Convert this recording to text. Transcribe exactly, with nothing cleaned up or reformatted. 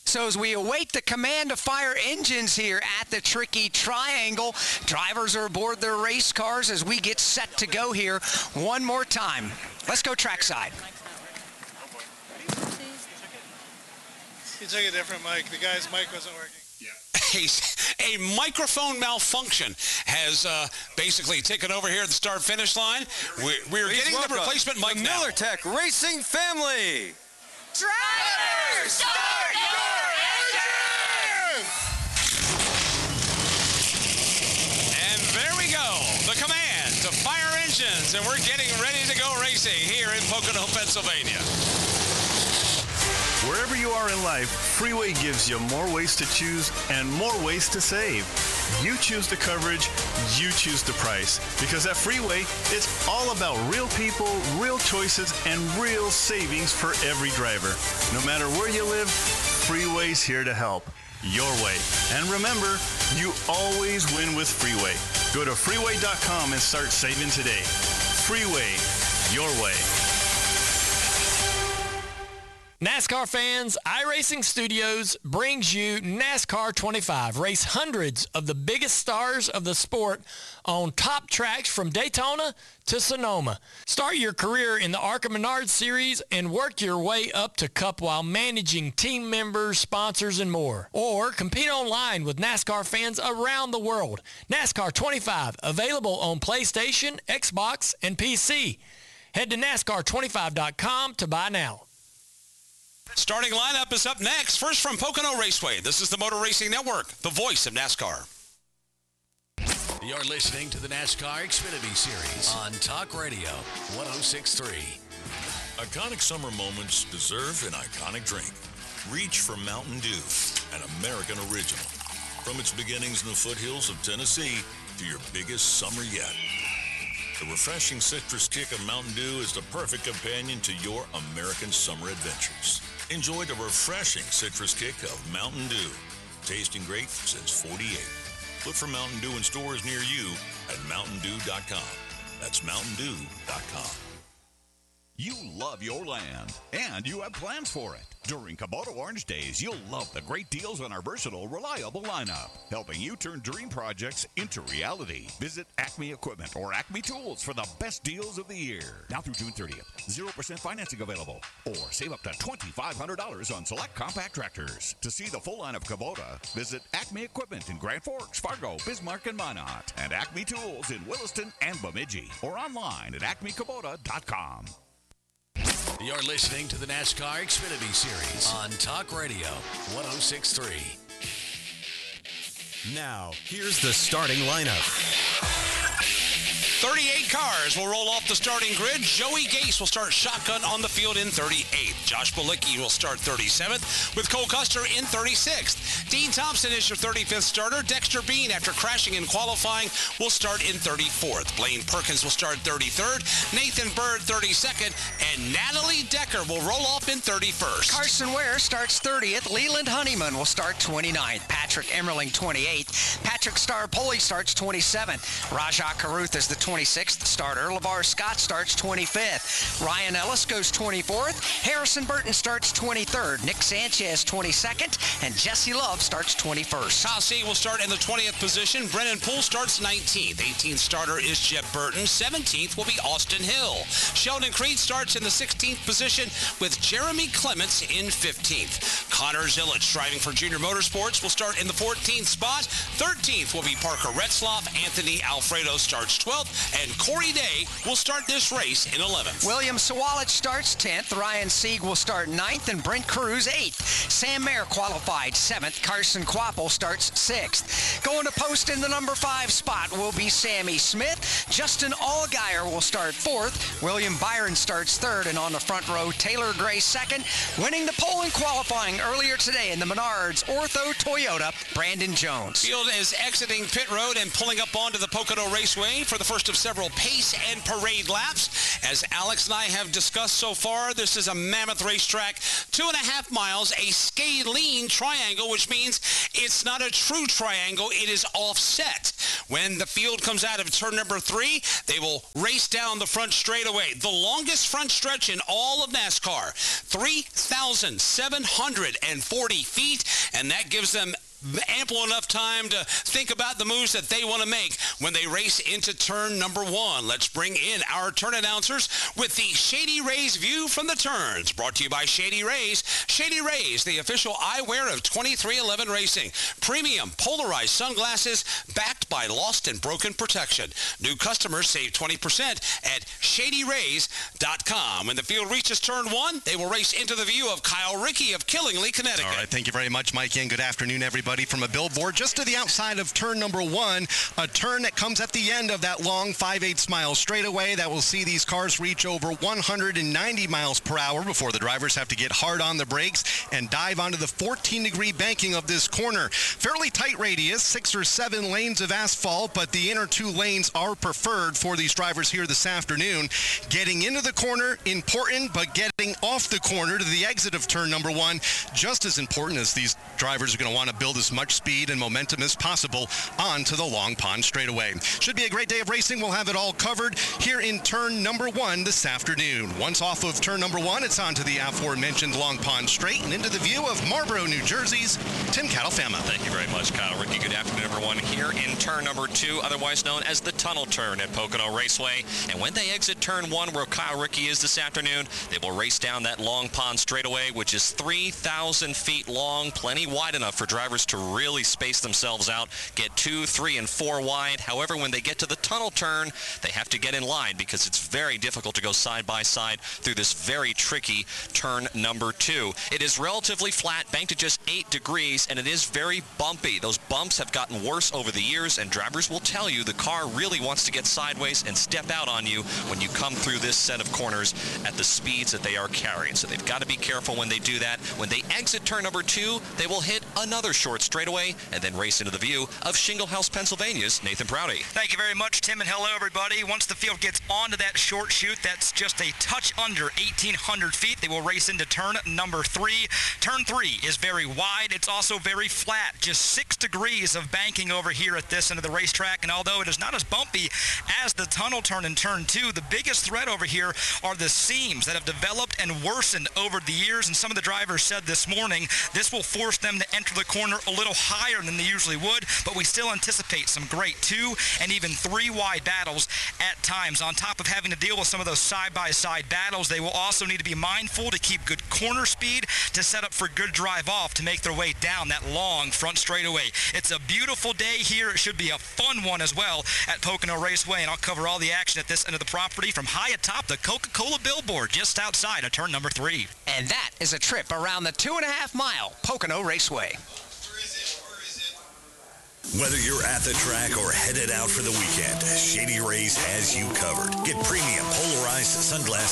So as we await the command to fire engines here at the Tricky Triangle, drivers are aboard their race cars as we get set to go here one more time. Let's go trackside. You took a different mic. The guy's mic wasn't working. A, a microphone malfunction has uh, basically taken over here at the start-finish line. We're, we're getting the replacement mic the now. MillerTech Racing family. Drivers, start your engines! And there we go. The command to fire engines, and we're getting ready to go racing here in Pocono, Pennsylvania. Wherever you are in life, Freeway gives you more ways to choose and more ways to save. You choose the coverage, you choose the price. Because at Freeway, it's all about real people, real choices, and real savings for every driver. No matter where you live, Freeway's here to help. Your way. And remember, you always win with Freeway. Go to freeway dot com and start saving today. Freeway, your way. NASCAR fans, iRacing Studios brings you NASCAR twenty-five. Race hundreds of the biggest stars of the sport on top tracks from Daytona to Sonoma. Start your career in the ARCA Menard Series and work your way up to Cup while managing team members, sponsors, and more. Or compete online with NASCAR fans around the world. NASCAR twenty-five, available on PlayStation, Xbox, and P C. Head to NASCAR twenty-five dot com to buy now. Starting lineup is up next. First from Pocono Raceway. This is the Motor Racing Network, the voice of NASCAR. You're listening to the NASCAR Xfinity Series on Talk Radio one oh six point three. Iconic summer moments deserve an iconic drink. Reach for Mountain Dew, an American original. From its beginnings in the foothills of Tennessee to your biggest summer yet. The refreshing citrus kick of Mountain Dew is the perfect companion to your American summer adventures. Enjoy the refreshing citrus kick of Mountain Dew. Tasting great since forty-eight. Look for Mountain Dew in stores near you at mountain dew dot com. That's mountain dew dot com. You love your land, and you have plans for it. During Kubota Orange Days, you'll love the great deals on our versatile, reliable lineup, helping you turn dream projects into reality. Visit Acme Equipment or Acme Tools for the best deals of the year. Now through June thirtieth, zero percent financing available, or save up to twenty-five hundred dollars on select compact tractors. To see the full line of Kubota, visit Acme Equipment in Grand Forks, Fargo, Bismarck, and Minot, and Acme Tools in Williston and Bemidji, or online at acme kubota dot com. You're listening to the NASCAR Xfinity Series on Talk Radio one oh six point three. Now, here's the starting lineup. thirty-eight cars will roll off the starting grid. Joey Gase will start shotgun on the field in thirty-eighth. Josh Bilicki will start thirty-seventh, with Cole Custer in thirty-sixth. Dean Thompson is your thirty-fifth starter. Dexter Bean, after crashing in qualifying, will start in thirty-fourth. Blaine Perkins will start thirty-third. Nathan Bird, thirty-second. And Natalie Decker will roll off in thirty-first. Carson Ware starts thirtieth. Leland Honeyman will start twenty-ninth. Patrick Emmerling, twenty-eighth. Patrick Starpoli starts twenty-seventh. Rajah Caruth is the twenty-sixth starter. LeVar Scott starts twenty-fifth. Ryan Ellis goes twenty-fourth. Harrison Burton starts twenty-third. Nick Sanchez, twenty-second. And Jesse Love starts twenty-first. Kyle Sieg will start in the twentieth position. Brennan Poole starts nineteenth. eighteenth starter is Jeb Burton. seventeenth will be Austin Hill. Sheldon Creed starts in the sixteenth position, with Jeremy Clements in fifteenth. Connor Zillich, driving for Junior Motorsports, will start in the fourteenth spot. thirteenth will be Parker Retzloff. Anthony Alfredo starts twelfth. And Corey Day will start this race in eleventh. William Sawalich starts tenth. Ryan Sieg will start ninth. And Brent Cruz eighth. Sam Mayer qualified seventh. Carson Quapple starts sixth. Going to post in the number five spot will be Sammy Smith. Justin Allgaier will start fourth. William Byron starts third. And on the front row, Taylor Gray second. Winning the pole in qualifying earlier today in the Menards Ortho Toyota, Brandon Jones. Field is exiting pit road and pulling up onto the Pocono Raceway for the first of several pace and parade laps. As Alex and I have discussed so far, this is a mammoth racetrack, two and a half miles, a scalene triangle, which means it's not a true triangle, it is offset. When the field comes out of turn number three, they will race down the front straightaway. The longest front stretch in all of NASCAR, three thousand seven hundred forty feet, and that gives them ample enough time to think about the moves that they want to make when they race into turn number one. Let's bring in our turn announcers with the Shady Rays view from the turns. Brought to you by Shady Rays. Shady Rays, the official eyewear of twenty-three eleven Racing. Premium polarized sunglasses backed by Lost and Broken protection. New customers save twenty percent at shady rays dot com. When the field reaches turn one, they will race into the view of Kyle Rickey of Killingly, Connecticut. All right, thank you very much, Mike, and good afternoon, everybody. From a billboard just to the outside of turn number one, a turn that comes at the end of that long five eighths mile straightaway that will see these cars reach over one hundred ninety miles per hour before the drivers have to get hard on the brakes and dive onto the fourteen degree banking of this corner. Fairly tight radius, six or seven lanes of asphalt, but the inner two lanes are preferred for these drivers here this afternoon. Getting into the corner, important, but getting off the corner to the exit of turn number one, just as important, as these drivers are going to want to build as much speed and momentum as possible onto the Long Pond straightaway. Should be a great day of racing. We'll have it all covered here in turn number one this afternoon. Once off of turn number one, it's on to the aforementioned Long Pond straight and into the view of Marlboro, New Jersey's Tim Catalfama. Thank you very much, Kyle Rickey. Good afternoon, everyone. Here in turn number two, otherwise known as the tunnel turn at Pocono Raceway. And when they exit turn one, where Kyle Rickey is this afternoon, they will race down that Long Pond straightaway, which is three thousand feet long, plenty wide enough for drivers to really space themselves out, get two, three, and four wide. However, when they get to the tunnel turn, they have to get in line because it's very difficult to go side by side through this very tricky turn number two. It is relatively flat, banked at just eight degrees, and it is very bumpy. Those bumps have gotten worse over the years, and drivers will tell you the car really wants to get sideways and step out on you when you come through this set of corners at the speeds that they are carrying. So they've got to be careful when they do that. When they exit turn number two, they will hit another short straightaway and then race into the view of Shingle House, Pennsylvania's Nathan Prouty. Thank you very much, Tim, and hello, everybody. Once the field gets onto that short chute, that's just a touch under eighteen hundred feet. They will race into turn number three. Turn three is very wide. It's also very flat, just six degrees of banking over here at this end of the racetrack, and although it is not as bumpy as the tunnel turn in turn two, the biggest threat over here are the seams that have developed and worsened over the years, and some of the drivers said this morning this will force them to enter the corner a little higher than they usually would, but we still anticipate some great two and even three wide battles at times. On top of having to deal with some of those side-by-side battles, they will also need to be mindful to keep good corner speed to set up for good drive off to make their way down that long front straightaway. It's a beautiful day here. It should be a fun one as well at Pocono Raceway, and I'll cover all the action at this end of the property from high atop the Coca-Cola billboard just outside of turn number three. And that is a trip around the two and a half mile Pocono Raceway. Whether you're at the track or headed out for the weekend, Shady Rays has you covered. Get premium polarized sunglasses